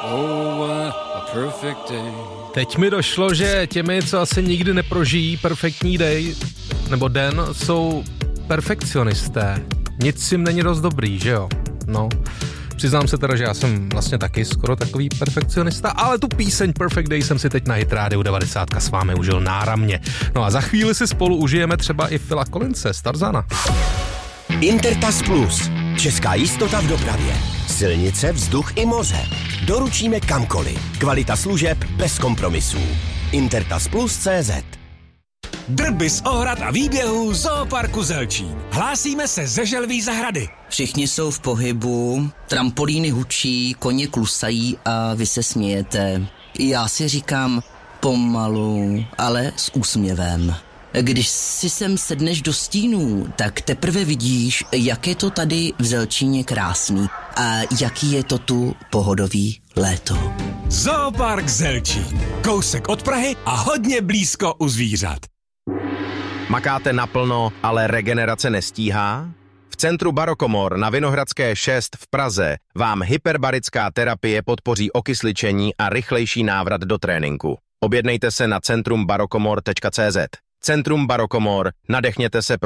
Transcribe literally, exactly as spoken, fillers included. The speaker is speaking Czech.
Oh, a perfect day. Teď mi došlo, že těmi, co asi nikdy neprožijí perfektní day, nebo den, jsou perfekcionisté. Nic jim není dost dobrý, že jo? No, přiznám se teda, že já jsem vlastně taky skoro takový perfekcionista, ale tu píseň Perfect Day jsem si teď na Hit Radio devadesát s vámi užil náramně. No a za chvíli si spolu užijeme třeba i Phila Collinse z Tarzana. Intertas Plus. Česká jistota v dopravě. Silnice, vzduch i moře. Doručíme kamkoliv. Kvalita služeb bez kompromisů. Intertas Plus tečka cé zet. Drby z ohrad a výběhů Zooparku Zelčín. Hlásíme se ze Želví zahrady. Všichni jsou v pohybu, trampolíny hučí, koně klusají a vy se smějete. Já si říkám pomalu, ale s úsměvem. Když si sem sedneš do stínů, tak teprve vidíš, jak je to tady v Zelčíně krásný a jaký je to tu pohodový léto. Zoopark Zelčín. Kousek od Prahy a hodně blízko u zvířat. Makáte naplno, ale regenerace nestíhá? V centru Barokomor na Vinohradské šest v Praze vám hyperbarická terapie podpoří okysličení a rychlejší návrat do tréninku. Objednejte se na centrum barokomor tečka cé zet. Centrum Barokomor, nadechněte se